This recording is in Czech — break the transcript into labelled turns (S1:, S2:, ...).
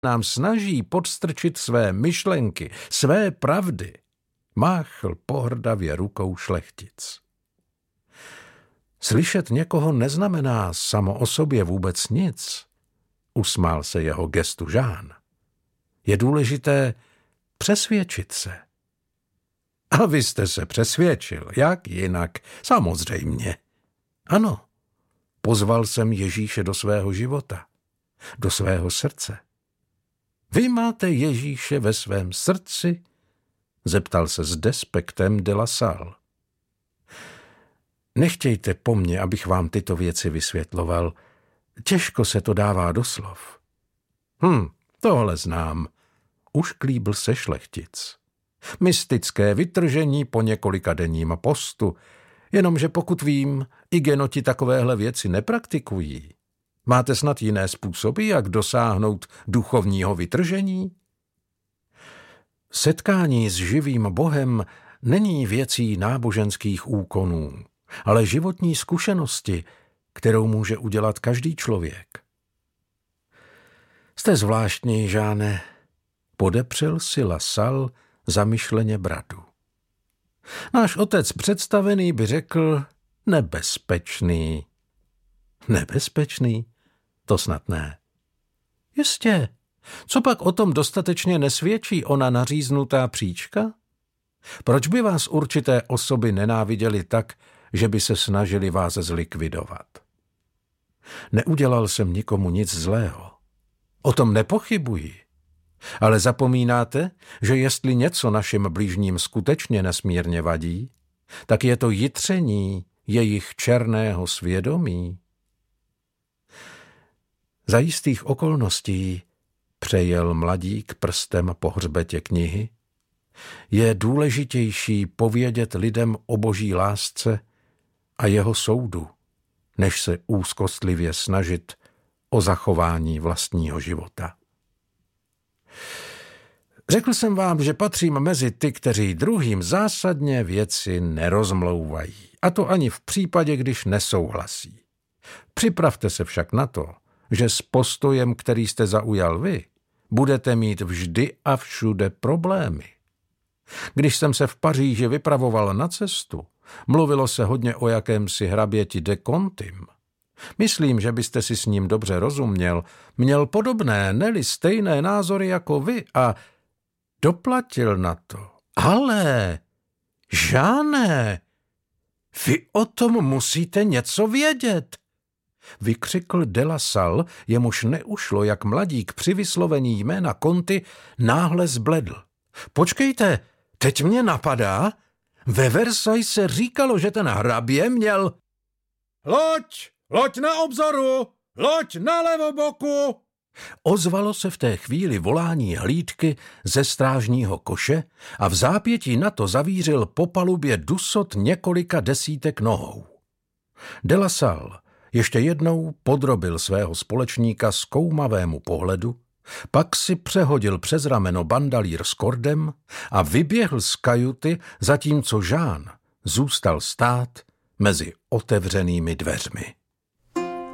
S1: nám snaží podstrčit své myšlenky, své pravdy, máchl pohrdavě rukou šlechtic. Slyšet někoho neznamená samo o sobě vůbec nic, usmál se jeho gestu Jean. Je důležité přesvědčit se. A vy jste se přesvědčil, jak jinak, samozřejmě. Ano, pozval jsem Ježíše do svého života, do svého srdce. Vy máte Ježíše ve svém srdci? Zeptal se s despektem de La Salle. Nechtějte po mně, abych vám tyto věci vysvětloval. Těžko se to dává do slov. Tohle znám. Už klíbl se šlechtic. Mystické vytržení po několika denním postu, jenomže pokud vím, i genoti takovéhle věci nepraktikují. Máte snad jiné způsoby, jak dosáhnout duchovního vytržení? Setkání s živým Bohem není věcí náboženských úkonů, ale životní zkušenosti, kterou může udělat každý člověk. Jste zvláštní, Žáne, podepřel si La Salle zamyšleně bradu. Náš otec představený by řekl nebezpečný. Nebezpečný? To snad ne. Jistě. Co pak o tom dostatečně nesvědčí ona naříznutá příčka? Proč by vás určité osoby nenáviděly tak, že by se snažili vás zlikvidovat? Neudělal jsem nikomu nic zlého. O tom nepochybuji. Ale zapomínáte, že jestli něco našim bližním skutečně nesmírně vadí, tak je to jitření jejich černého svědomí. Za jistých okolností, přejel mladík prstem po hřbetě knihy, je důležitější povědět lidem o Boží lásce a jeho soudu, než se úzkostlivě snažit o zachování vlastního života. Řekl jsem vám, že patřím mezi ty, kteří druhým zásadně věci nerozmlouvají, a to ani v případě, když nesouhlasí. Připravte se však na to, že s postojem, který jste zaujal vy, budete mít vždy a všude problémy. Když jsem se v Paříži vypravoval na cestu, mluvilo se hodně o jakémsi hraběti de Contim. Myslím, že byste si s ním dobře rozuměl, měl podobné, ne-li stejné názory jako vy a doplatil na to. Ale, Žáne, vy o tom musíte něco vědět, vykřikl de La Salle, jemuž neušlo, jak mladík při vyslovení jména Conti náhle zbledl. Počkejte, teď mě napadá, ve Versailles se říkalo, že ten hrabě měl... Loď na obzoru! Loď na levoboku! Ozvalo se v té chvíli volání hlídky ze strážního koše a v zápětí na to zavířil po palubě dusot několika desítek nohou. De La Salle ještě jednou podrobil svého společníka zkoumavému pohledu, pak si přehodil přes rameno bandalír s kordem a vyběhl z kajuty, zatímco Jean zůstal stát mezi otevřenými dveřmi.